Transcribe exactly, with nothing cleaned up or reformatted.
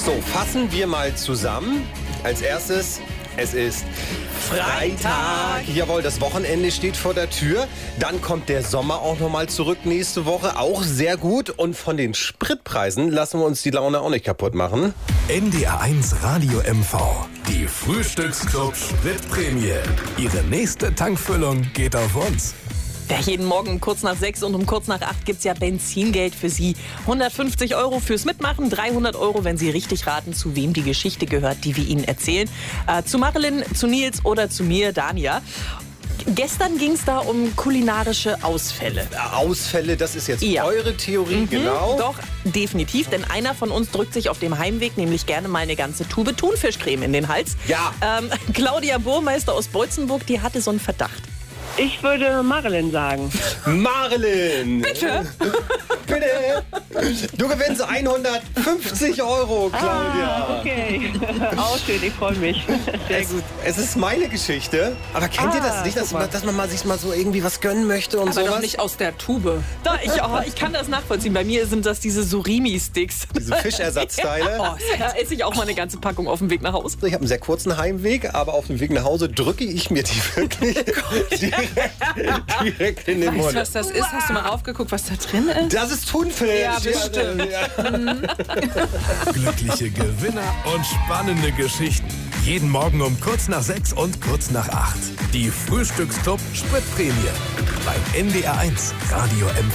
So, fassen wir mal zusammen. Als erstes, es ist Freitag. Jawohl, das Wochenende steht vor der Tür. Dann kommt der Sommer auch nochmal zurück nächste Woche. Auch sehr gut. Und von den Spritpreisen lassen wir uns die Laune auch nicht kaputt machen. N D R eins Radio M V. Die Frühstücksclub Spritprämie. Ihre nächste Tankfüllung geht auf uns. Ja, jeden Morgen um kurz nach sechs und um kurz nach acht gibt es ja Benzingeld für Sie. hundertfünfzig Euro fürs Mitmachen, dreihundert Euro, wenn Sie richtig raten, zu wem die Geschichte gehört, die wir Ihnen erzählen. Äh, zu Marilyn, zu Nils oder zu mir, Dania. Gestern ging es da um kulinarische Ausfälle. Ausfälle, das ist jetzt Ja. eure Theorie, Mhm, genau. Doch, definitiv, denn einer von uns drückt sich auf dem Heimweg nämlich gerne mal eine ganze Tube Thunfischcreme in den Hals. Ja. Ähm, Claudia Burmeister aus Beutzenburg, die hatte so einen Verdacht. Ich würde Marilyn sagen. Marilyn! Bitte? Bitte! Du gewinnst hundertfünfzig Euro, Claudia. Ah, okay. Auch schön, ich freue mich. Sehr Es, gut. es ist meine Geschichte. Aber kennt ihr das Ah, nicht, dass, guck mal. dass man mal sich mal so irgendwie was gönnen möchte und Aber sowas? doch nicht aus der Tube. Da, ich, oh, ich kann das nachvollziehen. Bei mir sind das diese Surimi-Sticks. Diese Fischersatzteile. Oh, da esse ich auch mal eine ganze Packung auf dem Weg nach Hause. Ich habe einen sehr kurzen Heimweg, aber auf dem Weg nach Hause drücke ich mir die wirklich direkt, direkt in den Weißt du, Mund. was das ist? Hast du mal raufgeguckt, was da drin ist? Das ist Thunfisch. Ja, bestimmt. Ja. Glückliche Gewinner und spannende Geschichten. Jeden Morgen um kurz nach sechs und kurz nach acht. Die Frühstücksclub Spritprämie. Beim N D R eins Radio M V.